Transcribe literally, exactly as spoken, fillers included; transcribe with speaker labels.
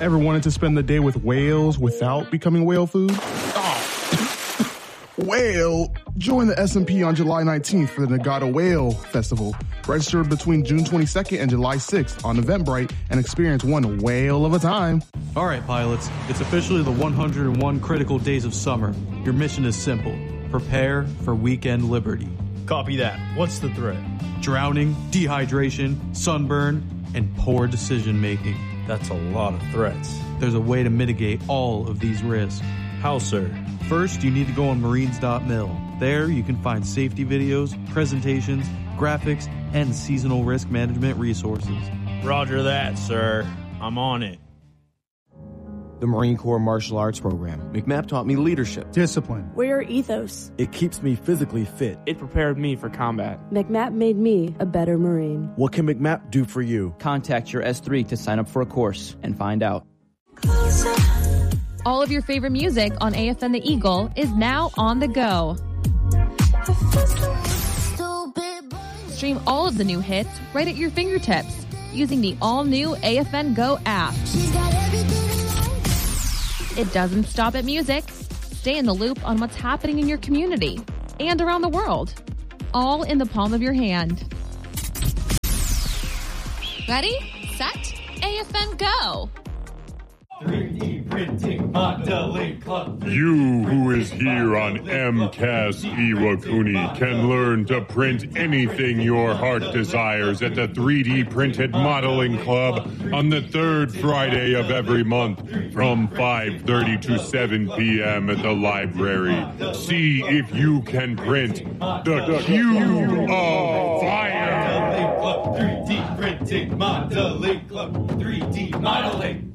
Speaker 1: Ever wanted to spend the day with whales without becoming whale food? Oh. Whale! Join the S and P on July nineteenth for the Nagata Whale Festival. Register between June twenty-second and July sixth on Eventbrite and experience one whale of a time.
Speaker 2: All right, pilots. It's officially the one hundred one critical days of summer. Your mission is simple. Prepare for weekend liberty.
Speaker 3: Copy that. What's the threat?
Speaker 2: Drowning, dehydration, sunburn, and poor decision making.
Speaker 3: That's a lot of threats.
Speaker 2: There's a way to mitigate all of these risks.
Speaker 3: How, sir?
Speaker 2: First, you need to go on marines dot mil. There, you can find safety videos, presentations, graphics, and seasonal risk management resources.
Speaker 3: Roger that, sir. I'm on it.
Speaker 4: The Marine Corps Martial Arts Program. McMap taught me leadership,
Speaker 5: discipline,
Speaker 6: warrior ethos.
Speaker 4: It keeps me physically fit.
Speaker 7: It prepared me for combat.
Speaker 6: McMap made me a better Marine.
Speaker 4: What can McMap do for you?
Speaker 8: Contact your S three to sign up for a course and find out.
Speaker 9: All of your favorite music on A F N The Eagle is now on the go. Stream all of the new hits right at your fingertips using the all-new A F N Go app. It doesn't stop at music. Stay in the loop on what's happening in your community and around the world, all in the palm of your hand. Ready, set, A F N Go!
Speaker 10: three D Printing Modeling Club.
Speaker 11: You who is here on MCAS Iwakuni can learn to print anything your heart desires at the three D Printed Modeling Club on the third Friday of every month from five thirty to seven p.m. at the library. See if you can print the Cube of Fire.
Speaker 10: three D Printing Modeling Club. three D Modeling.